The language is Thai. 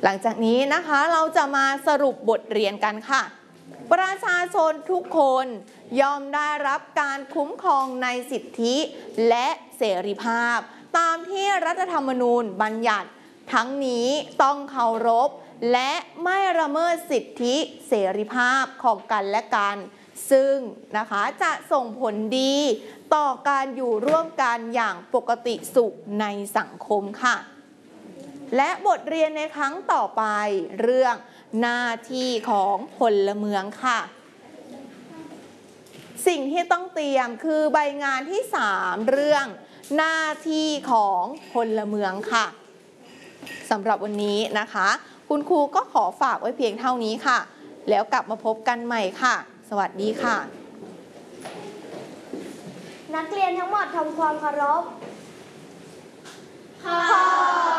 หลังจากนี้นะคะเราจะมาสรุปบทเรียนกันค่ะประชาชนทุกคนย่อมได้รับการคุ้มครองในสิทธิและเสรีภาพตามที่รัฐธรรมนูญบัญญัติทั้งนี้ต้องเคารพและไม่ละเมิดสิทธิเสรีภาพของกันและกันซึ่งนะคะจะส่งผลดีต่อการอยู่ร่วมกันอย่างปกติสุขในสังคมค่ะและบทเรียนในครั้งต่อไปเรื่องหน้าที่ของพลเมืองค่ะสิ่งที่ต้องเตรียมคือใบงานที่3เรื่องหน้าที่ของพลเมืองค่ะสำหรับวันนี้นะคะคุณครูก็ขอฝากไว้เพียงเท่านี้ค่ะแล้วกลับมาพบกันใหม่ค่ะสวัสดีค่ะนักเรียนทั้งหมดทำความเคารพ